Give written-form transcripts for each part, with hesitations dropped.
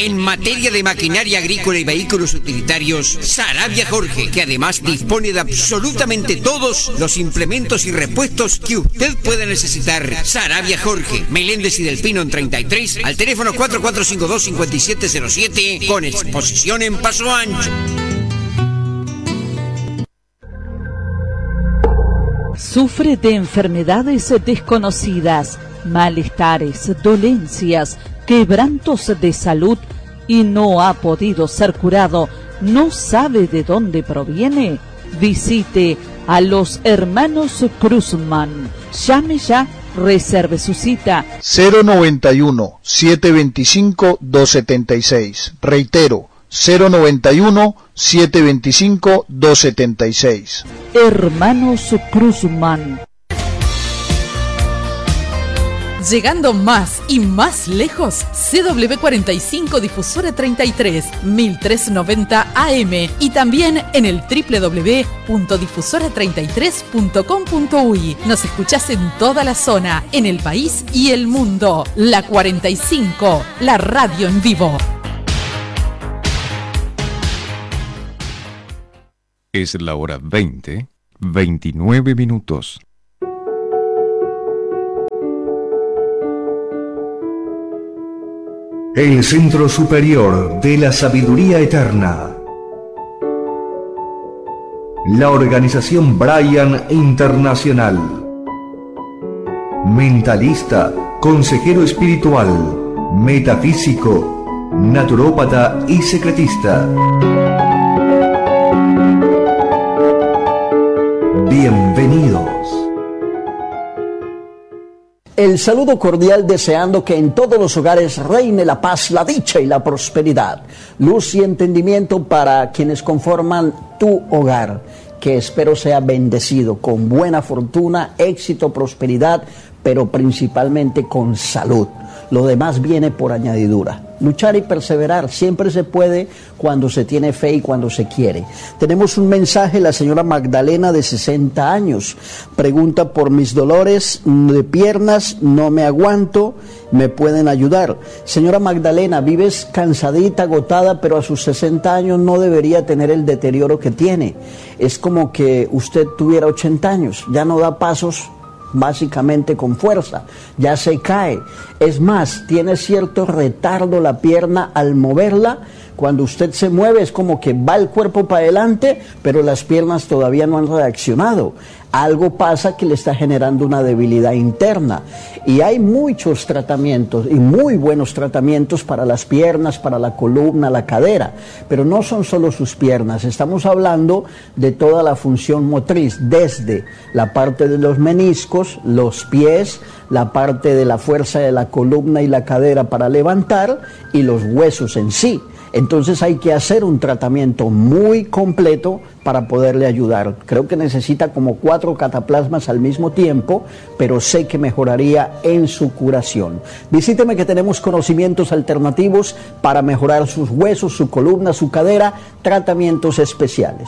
En materia de maquinaria agrícola y vehículos utilitarios, Sarabia Jorge, que además dispone de absolutamente todos los implementos y repuestos que usted pueda necesitar. Sarabia Jorge, Meléndez y Del Pino en 33, al teléfono 4452-5707, con exposición en Paso Ancho. Sufre de enfermedades desconocidas, malestares, dolencias, quebrantos de salud y no ha podido ser curado, ¿no sabe de dónde proviene? Visite a los hermanos Cruzman. Llame ya, reserve su cita. 091-725-276. Reitero, 091-725-276. Hermanos Cruzman. Llegando más y más lejos, CW45 Difusora 33, 1390 AM y también en el www.difusora33.com.uy. Nos escuchás en toda la zona, en el país y el mundo. La 45, la radio en vivo. Es la hora 20, 29 minutos. El Centro Superior de la Sabiduría Eterna. La Organización Brian Internacional. Mentalista, consejero espiritual, metafísico, naturópata y secretista. Bienvenidos. El saludo cordial deseando que en todos los hogares reine la paz, la dicha y la prosperidad, luz y entendimiento para quienes conforman tu hogar, que espero sea bendecido con buena fortuna, éxito, prosperidad, pero principalmente con salud. Lo demás viene por añadidura. Luchar y perseverar siempre se puede cuando se tiene fe y cuando se quiere. Tenemos un mensaje, la señora Magdalena de 60 años. Pregunta por mis dolores de piernas, no me aguanto, ¿me pueden ayudar? Señora Magdalena, vives cansadita, agotada, pero a sus 60 años no debería tener el deterioro que tiene. Es como que usted tuviera 80 años, ya no da pasos básicamente con fuerza, ya se cae. Es más, tiene cierto retardo la pierna al moverla. Cuando usted se mueve es como que va el cuerpo para adelante, pero las piernas todavía no han reaccionado. Algo pasa que le está generando una debilidad interna. Y hay muchos tratamientos, y muy buenos tratamientos para las piernas, para la columna, la cadera. Pero no son solo sus piernas, estamos hablando de toda la función motriz, desde la parte de los meniscos, los pies, la parte de la fuerza de la columna y la cadera para levantar, y los huesos en sí. Entonces hay que hacer un tratamiento muy completo para poderle ayudar. Creo que necesita como 4 cataplasmas al mismo tiempo, pero sé que mejoraría en su curación. Visíteme que tenemos conocimientos alternativos para mejorar sus huesos, su columna, su cadera, tratamientos especiales.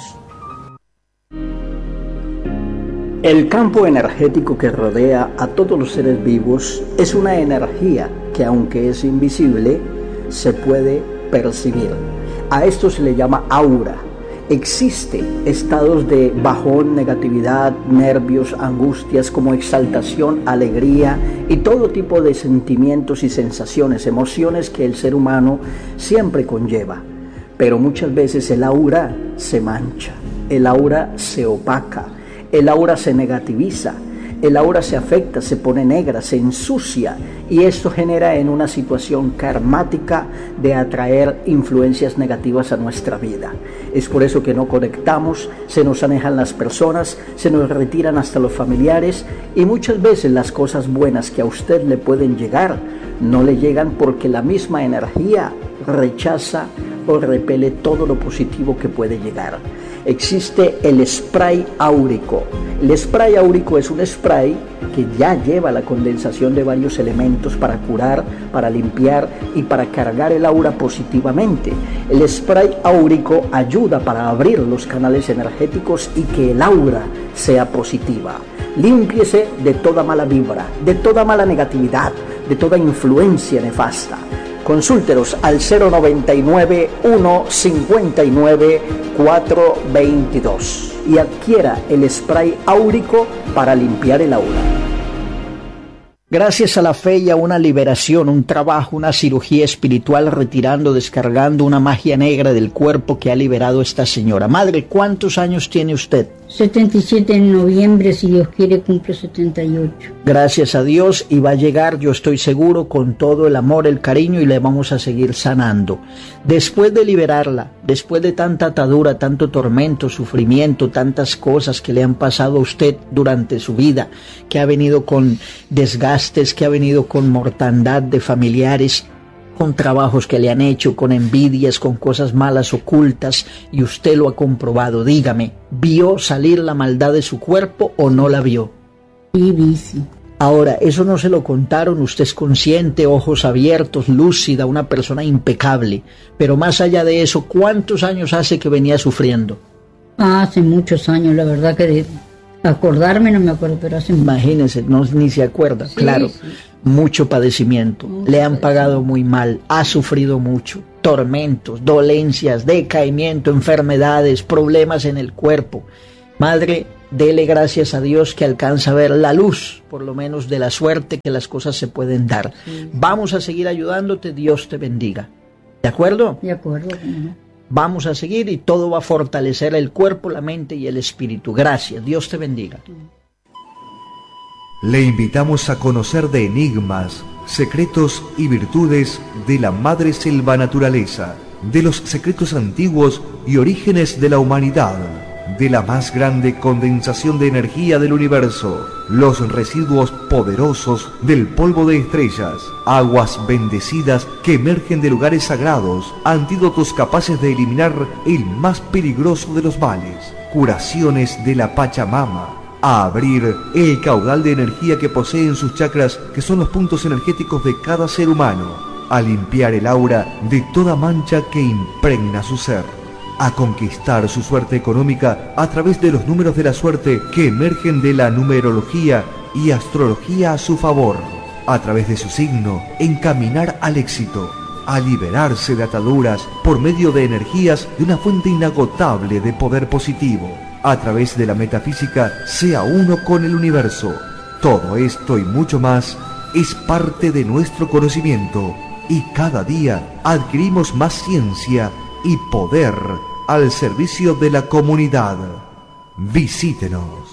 El campo energético que rodea a todos los seres vivos es una energía que, aunque es invisible, se puede percibir. A esto se le llama aura. Existen estados de bajón, negatividad, nervios, angustias, como exaltación, alegría y todo tipo de sentimientos y sensaciones, emociones que el ser humano siempre conlleva. Pero muchas veces el aura se mancha, el aura se opaca, el aura se negativiza, el aura se afecta, se pone negra, se ensucia, y esto genera en una situación karmática de atraer influencias negativas a nuestra vida. Es por eso que no conectamos, se nos alejan las personas, se nos retiran hasta los familiares, y muchas veces las cosas buenas que a usted le pueden llegar no le llegan porque la misma energía rechaza o repele todo lo positivo que puede llegar. Existe el spray áurico. El spray áurico es un spray que ya lleva la condensación de varios elementos para curar, para limpiar y para cargar el aura positivamente. El spray áurico ayuda para abrir los canales energéticos y que el aura sea positiva. Límpiese de toda mala vibra, de toda mala negatividad, de toda influencia nefasta. Consúltenos al 099-159-422 y adquiera el spray áurico para limpiar el aura. Gracias a la fe y a una liberación, un trabajo, una cirugía espiritual, retirando, descargando una magia negra del cuerpo que ha liberado esta señora. Madre, ¿cuántos años tiene usted? 77 en noviembre, si Dios quiere, cumplo 78. Gracias a Dios, y va a llegar, yo estoy seguro, con todo el amor, el cariño, y le vamos a seguir sanando. Después de liberarla, después de tanta atadura, tanto tormento, sufrimiento, tantas cosas que le han pasado a usted durante su vida, que ha venido con desgastes, que ha venido con mortandad de familiares, con trabajos que le han hecho, con envidias, con cosas malas ocultas, y usted lo ha comprobado. Dígame, ¿vio salir la maldad de su cuerpo o no la vio? Sí, vi, sí. Ahora, eso no se lo contaron, usted es consciente, ojos abiertos, lúcida, una persona impecable. Pero más allá de eso, ¿cuántos años hace que venía sufriendo? Hace muchos años, la verdad que de acordarme no me acuerdo, pero hace mucho. Imagínense, ni se acuerda, Sí, claro. sí. Mucho padecimiento, le han pagado muy mal, ha sufrido mucho, tormentos, dolencias, decaimiento, enfermedades, problemas en el cuerpo. Madre, dele gracias a Dios que alcanza a ver la luz, por lo menos de la suerte que las cosas se pueden dar. Sí. Vamos a seguir ayudándote, Dios te bendiga. ¿De acuerdo? De acuerdo, ¿no? Vamos a seguir y todo va a fortalecer el cuerpo, la mente y el espíritu. Gracias, Dios te bendiga. Le invitamos a conocer de enigmas, secretos y virtudes de la Madre Selva Naturaleza, de los secretos antiguos y orígenes de la humanidad, de la más grande condensación de energía del universo, los residuos poderosos del polvo de estrellas, aguas bendecidas que emergen de lugares sagrados, antídotos capaces de eliminar el más peligroso de los males, curaciones de la Pachamama, a abrir el caudal de energía que poseen sus chakras, que son los puntos energéticos de cada ser humano, a limpiar el aura de toda mancha que impregna su ser, a conquistar su suerte económica a través de los números de la suerte que emergen de la numerología y astrología a su favor, a través de su signo, encaminar al éxito, a liberarse de ataduras por medio de energías de una fuente inagotable de poder positivo. A través de la metafísica, sea uno con el universo. Todo esto y mucho más es parte de nuestro conocimiento, y cada día adquirimos más ciencia y poder al servicio de la comunidad. Visítenos.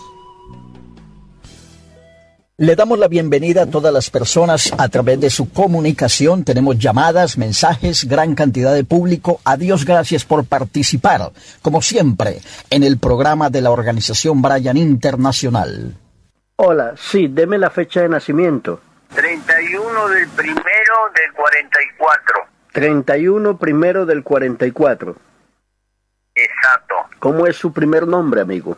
Le damos la bienvenida a todas las personas a través de su comunicación. Tenemos llamadas, mensajes, gran cantidad de público. A Dios gracias por participar, como siempre, en el programa de la Organización Brian Internacional. Hola, sí, deme la fecha de nacimiento. 31 del primero del 44. 31 primero del 44. Exacto. ¿Cómo es su primer nombre, amigo?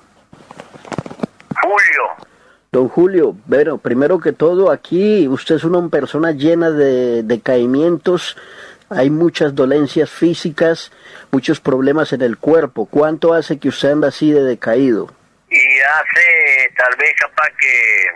Julio. Don Julio, bueno, primero que todo, aquí usted es una persona llena de decaimientos, hay muchas dolencias físicas, muchos problemas en el cuerpo. ¿Cuánto hace que usted anda así de decaído? Y hace tal vez capaz que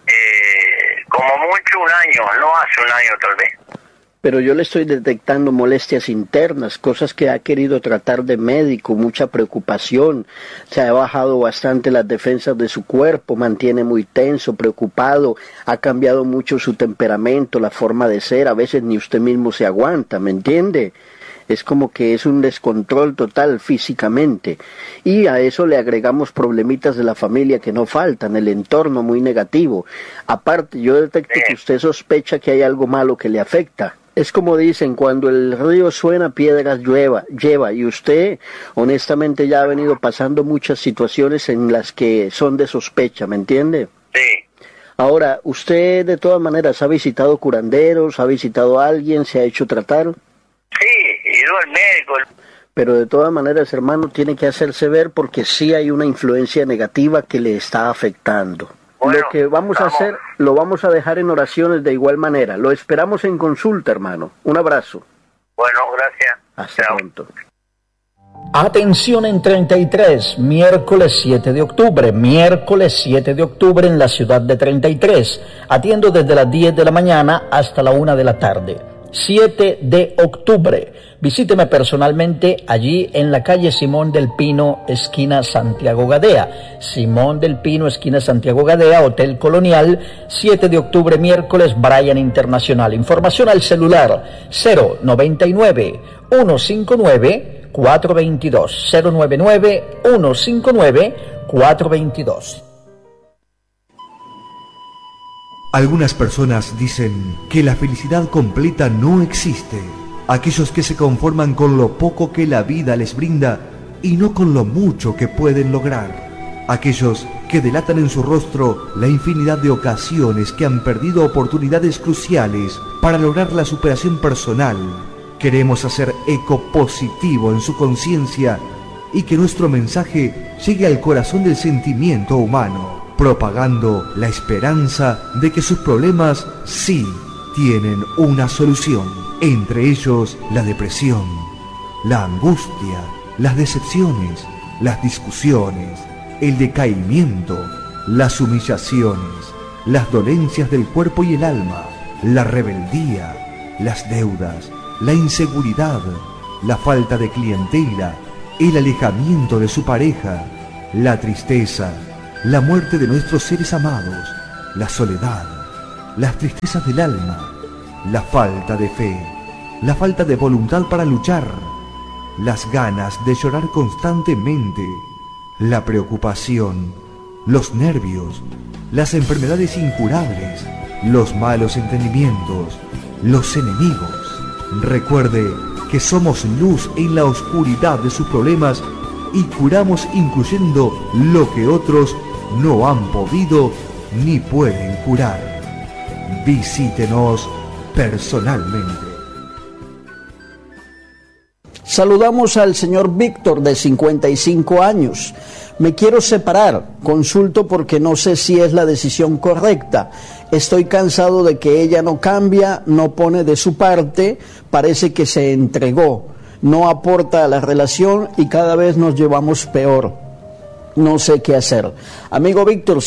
como mucho un año, no hace un año tal vez. Pero yo le estoy detectando molestias internas, cosas que ha querido tratar de médico, mucha preocupación. Se ha bajado bastante las defensas de su cuerpo, mantiene muy tenso, preocupado, ha cambiado mucho su temperamento, la forma de ser, a veces ni usted mismo se aguanta, ¿me entiende? Es como que es un descontrol total físicamente. Y a eso le agregamos problemitas de la familia que no faltan, el entorno muy negativo. Aparte, yo detecto que usted sospecha que hay algo malo que le afecta. Es como dicen, cuando el río suena, piedras lleva, y usted honestamente ya ha venido pasando muchas situaciones en las que son de sospecha, ¿me entiende? Sí. Ahora, ¿usted de todas maneras ha visitado curanderos, ha visitado a alguien, se ha hecho tratar? Sí, he ido al médico. Pero de todas maneras, hermano, tiene que hacerse ver porque sí hay una influencia negativa que le está afectando. Bueno, lo que vamos a hacer, lo vamos a dejar en oraciones de igual manera. Lo esperamos en consulta, hermano. Un abrazo. Bueno, gracias. Hasta Chao. pronto. Atención en 33, miércoles 7 de octubre, en la ciudad de 33. Atiendo desde las 10 de la mañana hasta la 1 de la tarde. 7 de octubre. Visíteme personalmente allí en la calle Simón del Pino, esquina Santiago Gadea. Simón del Pino, esquina Santiago Gadea, Hotel Colonial, 7 de octubre, miércoles, Bryan Internacional. Información al celular 099-159-422. 099-159-422. Algunas personas dicen que la felicidad completa no existe. Aquellos que se conforman con lo poco que la vida les brinda y no con lo mucho que pueden lograr. Aquellos que delatan en su rostro la infinidad de ocasiones que han perdido oportunidades cruciales para lograr la superación personal. Queremos hacer eco positivo en su conciencia y que nuestro mensaje llegue al corazón del sentimiento humano, propagando la esperanza de que sus problemas sí tienen una solución. Entre ellos la depresión, la angustia, las decepciones, las discusiones, el decaimiento, las humillaciones, las dolencias del cuerpo y el alma, la rebeldía, las deudas, la inseguridad, la falta de clientela, el alejamiento de su pareja, la tristeza, la muerte de nuestros seres amados, la soledad, las tristezas del alma, la falta de fe, la falta de voluntad para luchar, las ganas de llorar constantemente, la preocupación, los nervios, las enfermedades incurables, los malos entendimientos, los enemigos. Recuerde que somos luz en la oscuridad de sus problemas y curamos incluyendo lo que otros no han podido ni pueden curar. Visítenos personalmente. Saludamos al señor Víctor, de 55 años. Me quiero separar, consulto porque no sé si es la decisión correcta. Estoy cansado de que ella no cambia, no pone de su parte, parece que se entregó, no aporta a la relación y cada vez nos llevamos peor. No sé qué hacer. Amigo Víctor,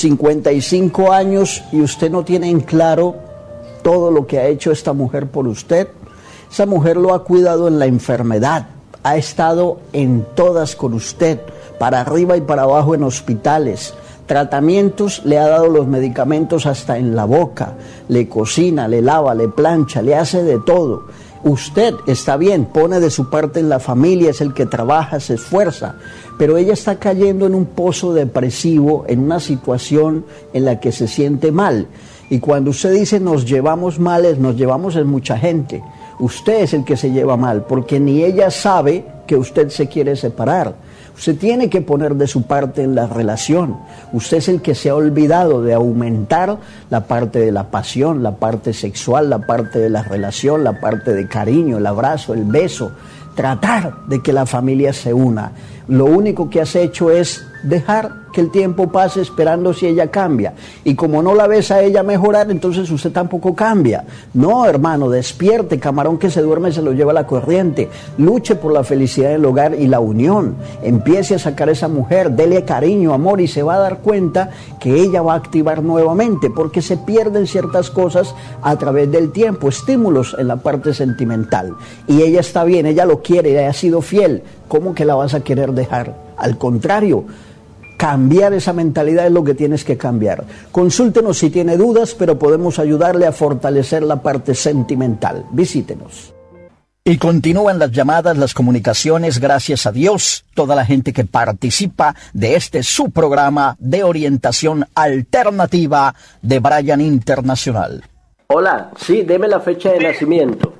55 años y usted no tiene en claro todo lo que ha hecho esta mujer por usted. Esa mujer lo ha cuidado en la enfermedad, ha estado en todas con usted, para arriba y para abajo en hospitales, tratamientos, le ha dado los medicamentos hasta en la boca, le cocina, le lava, le plancha, le hace de todo. Usted está bien, pone de su parte en la familia, es el que trabaja, se esfuerza, pero ella está cayendo en un pozo depresivo, en una situación en la que se siente mal. Y cuando usted dice nos llevamos mal, nos llevamos en mucha gente. Usted es el que se lleva mal, porque ni ella sabe que usted se quiere separar. Usted tiene que poner de su parte en la relación. Usted es el que se ha olvidado de aumentar la parte de la pasión, la parte sexual, la parte de la relación, la parte de cariño, el abrazo, el beso. Tratar de que la familia se una. Lo único que has hecho es dejar que el tiempo pase esperando si ella cambia. Y como no la ves a ella mejorar, entonces usted tampoco cambia. No, hermano, despierte, camarón que se duerme se lo lleva la corriente. Luche por la felicidad del hogar y la unión. Empiece a sacar a esa mujer, dele cariño, amor, y se va a dar cuenta que ella va a activar nuevamente, porque se pierden ciertas cosas a través del tiempo, estímulos en la parte sentimental. Y ella está bien, ella lo quiere, ella ha sido fiel. ¿Cómo que la vas a querer dejar? Al contrario, cambiar esa mentalidad es lo que tienes que cambiar. Consúltenos si tiene dudas, pero podemos ayudarle a fortalecer la parte sentimental. Visítenos. Y continúan las llamadas, las comunicaciones, gracias a Dios, toda la gente que participa de este su programa de orientación alternativa de Bryan Internacional. Hola, sí, deme la fecha de nacimiento.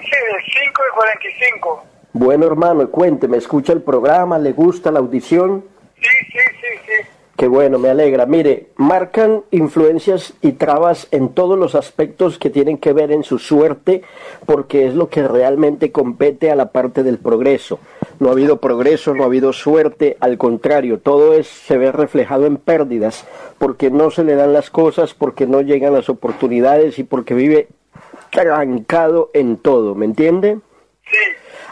15/5/45. Bueno, hermano, cuénteme, ¿escucha el programa? ¿Le gusta la audición? Sí. Qué bueno, me alegra. Mire, marcan influencias y trabas en todos los aspectos que tienen que ver en su suerte, porque es lo que realmente compete a la parte del progreso. No ha habido progreso, no ha habido suerte, al contrario, todo se ve reflejado en pérdidas, porque no se le dan las cosas, porque no llegan las oportunidades y porque vive trancado en todo, ¿me entiende? Sí.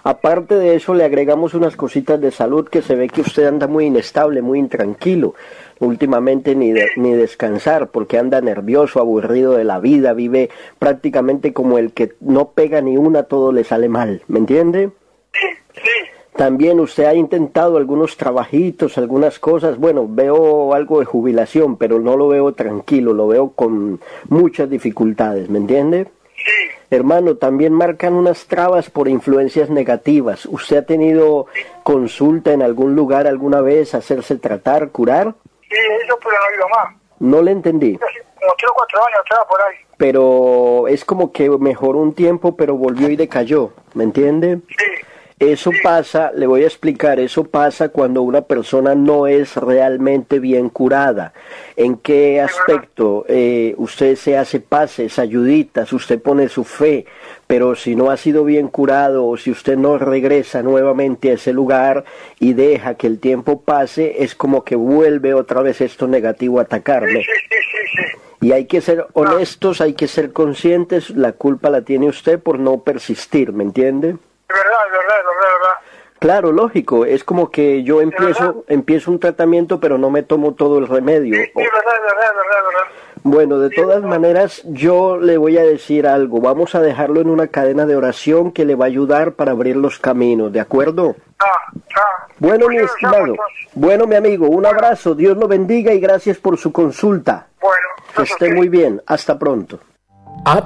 Aparte de eso, le agregamos unas cositas de salud que se ve que usted anda muy inestable, muy intranquilo. Últimamente ni descansar porque anda nervioso, aburrido de la vida, vive prácticamente como el que no pega ni una, todo le sale mal, ¿me entiende? Sí, sí. También usted ha intentado algunos trabajitos, algunas cosas, bueno, veo algo de jubilación, pero no lo veo tranquilo, lo veo con muchas dificultades, ¿me entiende? Sí. Hermano, también marcan unas trabas por influencias negativas. ¿Usted ha tenido consulta en algún lugar alguna vez, hacerse tratar, curar? Sí, eso pero no ha habido más. No le entendí. Como 3 o 4 años atrás por ahí. Pero es como que mejoró un tiempo, pero volvió y decayó, ¿me entiende? Sí. Eso pasa, le voy a explicar, eso pasa cuando una persona no es realmente bien curada. ¿En qué aspecto? Usted se hace pases, ayuditas, usted pone su fe, pero si no ha sido bien curado o si usted no regresa nuevamente a ese lugar y deja que el tiempo pase, es como que vuelve otra vez esto negativo a atacarle. Sí. Y hay que ser honestos, hay que ser conscientes, la culpa la tiene usted por no persistir, ¿me entiende? Es verdad. Claro, lógico, es como que yo empiezo un tratamiento pero no me tomo todo el remedio. Sí, verdad. Bueno, de todas maneras, yo le voy a decir algo, vamos a dejarlo en una cadena de oración que le va a ayudar para abrir los caminos, ¿de acuerdo? Bueno, mi estimado, bueno, mi amigo, un abrazo, Dios lo bendiga y gracias por su consulta. Bueno, que esté muy bien, hasta pronto.